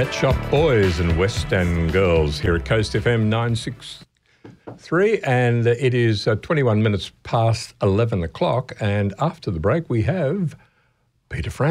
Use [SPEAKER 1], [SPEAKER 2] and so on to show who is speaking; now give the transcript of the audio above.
[SPEAKER 1] Pet Shop Boys and West End Girls here at Coast FM 963, and it is 21 minutes past 11 o'clock, and after the break we have Peter Frank.